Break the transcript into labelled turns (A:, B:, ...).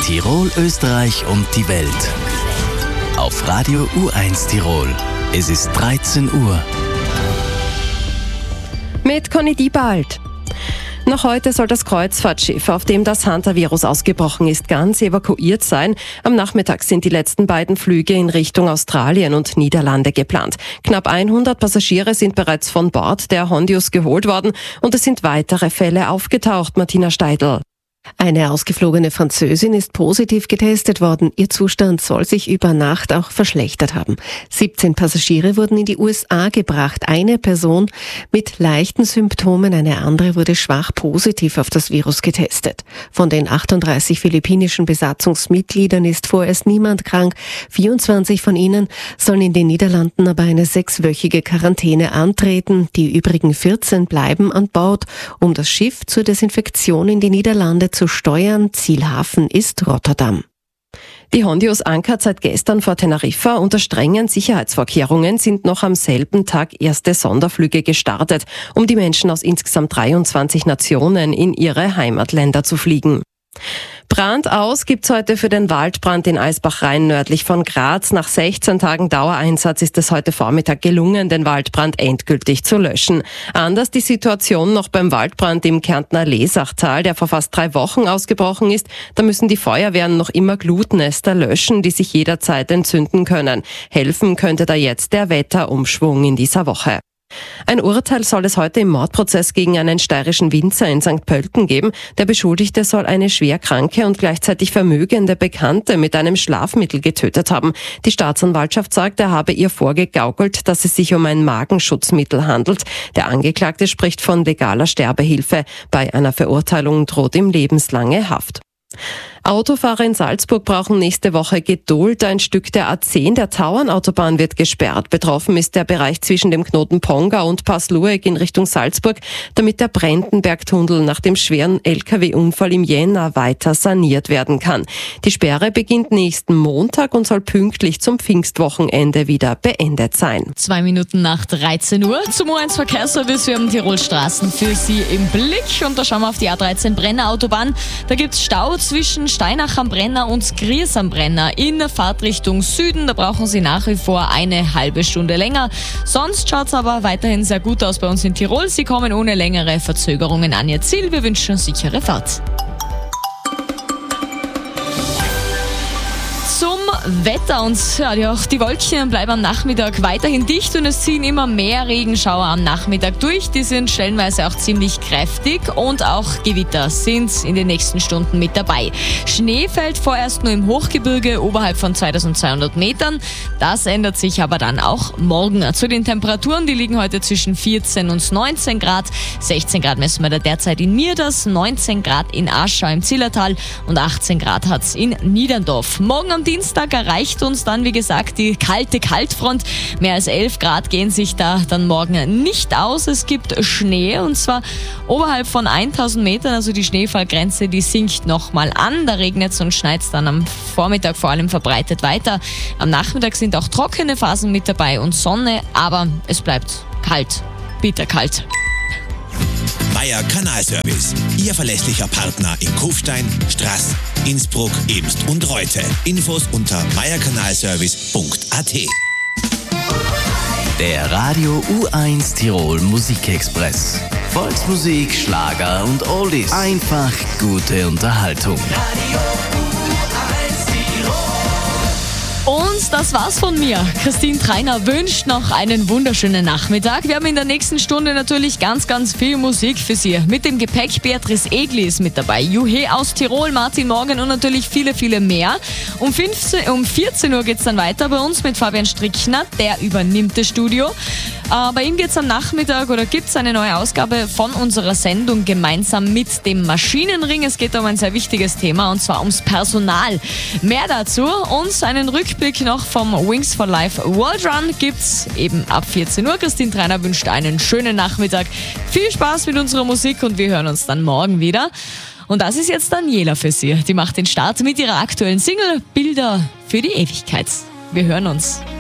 A: Tirol, Österreich und die Welt. Auf Radio U1 Tirol. Es ist 13 Uhr.
B: Mit Conny Diebald. Noch heute soll das Kreuzfahrtschiff, auf dem das Hantavirus ausgebrochen ist, ganz evakuiert sein. Am Nachmittag sind die letzten beiden Flüge in Richtung Australien und Niederlande geplant. Knapp 100 Passagiere sind bereits von Bord der Hondius geholt worden und es sind weitere Fälle aufgetaucht. Martina Steidl.
C: Eine ausgeflogene Französin ist positiv getestet worden. Ihr Zustand soll sich über Nacht auch verschlechtert haben. 17 Passagiere wurden in die USA gebracht. Eine Person mit leichten Symptomen, eine andere wurde schwach positiv auf das Virus getestet. Von den 38 philippinischen Besatzungsmitgliedern ist vorerst niemand krank. 24 von ihnen sollen in den Niederlanden aber eine 6-wöchige Quarantäne antreten. Die übrigen 14 bleiben an Bord, um das Schiff zur Desinfektion in die Niederlande zu steuern. Zielhafen ist Rotterdam.
B: Die Hondius ankert seit gestern vor Teneriffa. Unter strengen Sicherheitsvorkehrungen sind noch am selben Tag erste Sonderflüge gestartet, um die Menschen aus insgesamt 23 Nationen in ihre Heimatländer zu fliegen. Brand aus gibt's heute für den Waldbrand in Eisbach-Rhein nördlich von Graz. Nach 16 Tagen Dauereinsatz ist es heute Vormittag gelungen, den Waldbrand endgültig zu löschen. Anders die Situation noch beim Waldbrand im Kärntner Lesachtal, der vor fast 3 Wochen ausgebrochen ist. Da müssen die Feuerwehren noch immer Glutnester löschen, die sich jederzeit entzünden können. Helfen könnte da jetzt der Wetterumschwung in dieser Woche. Ein Urteil soll es heute im Mordprozess gegen einen steirischen Winzer in St. Pölten geben. Der Beschuldigte soll eine schwerkranke und gleichzeitig vermögende Bekannte mit einem Schlafmittel getötet haben. Die Staatsanwaltschaft sagt, er habe ihr vorgegaukelt, dass es sich um ein Magenschutzmittel handelt. Der Angeklagte spricht von legaler Sterbehilfe. Bei einer Verurteilung droht ihm lebenslange Haft. Autofahrer in Salzburg brauchen nächste Woche Geduld. Ein Stück der A10 der Tauernautobahn wird gesperrt. Betroffen ist der Bereich zwischen dem Knoten Pongau und Pass-Lueck in Richtung Salzburg, damit der Brendenbergtunnel nach dem schweren LKW-Unfall im Jänner weiter saniert werden kann. Die Sperre beginnt nächsten Montag und soll pünktlich zum Pfingstwochenende wieder beendet sein.
D: 2 Minuten nach 13 Uhr zum U1 Verkehrsservice. Wir haben Tirol Straßen für Sie im Blick und da schauen wir auf die A13 Brenner Autobahn. Da gibt's Stau zwischen Steinach am Brenner und Gries am Brenner in der Fahrtrichtung Süden. Da brauchen Sie nach wie vor eine halbe Stunde länger. Sonst schaut's aber weiterhin sehr gut aus bei uns in Tirol. Sie kommen ohne längere Verzögerungen an Ihr Ziel. Wir wünschen sichere Fahrt. Zum Wetter und ja, auch die Wolken bleiben am Nachmittag weiterhin dicht und es ziehen immer mehr Regenschauer am Nachmittag durch. Die sind stellenweise auch ziemlich kräftig und auch Gewitter sind in den nächsten Stunden mit dabei. Schnee fällt vorerst nur im Hochgebirge oberhalb von 2200 Metern. Das ändert sich aber dann auch morgen. Zu den Temperaturen, die liegen heute zwischen 14 und 19 Grad. 16 Grad messen wir da derzeit in Mierders, 19 Grad in Aschau im Zillertal und 18 Grad hat's in Niederndorf. Morgen am Dienstag erreicht uns dann, wie gesagt, die kalte Kaltfront. Mehr als 11 Grad gehen sich da dann morgen nicht aus. Es gibt Schnee und zwar oberhalb von 1000 Metern, also die Schneefallgrenze, die sinkt nochmal an. Da regnet es und schneit es dann am Vormittag vor allem verbreitet weiter. Am Nachmittag sind auch trockene Phasen mit dabei und Sonne, aber es bleibt kalt, bitterkalt.
E: Meier Kanalservice, Ihr verlässlicher Partner in Kufstein, Straß, Innsbruck, Ebst und Reute. Infos unter meierkanalservice.at.
A: Der Radio U1 Tirol Musikexpress. Volksmusik, Schlager und Oldies. Einfach gute Unterhaltung.
D: Und das war's von mir. Christine Treiner wünscht noch einen wunderschönen Nachmittag. Wir haben in der nächsten Stunde natürlich ganz, ganz viel Musik für Sie. Mit dem Gepäck Beatrice Egli ist mit dabei, Juhe aus Tirol, Martin Morgan und natürlich viele, viele mehr. Um 14 Uhr geht's dann weiter bei uns mit Fabian Strickner, der übernimmt das Studio. Bei ihm geht's am Nachmittag oder gibt's eine neue Ausgabe von unserer Sendung gemeinsam mit dem Maschinenring. Es geht um ein sehr wichtiges Thema und zwar ums Personal. Mehr dazu und einen Rückblick noch vom Wings for Life World Run gibt's eben ab 14 Uhr. Christine Treiner wünscht einen schönen Nachmittag. Viel Spaß mit unserer Musik und wir hören uns dann morgen wieder. Und das ist jetzt Daniela für Sie. Die macht den Start mit ihrer aktuellen Single Bilder für die Ewigkeit. Wir hören uns.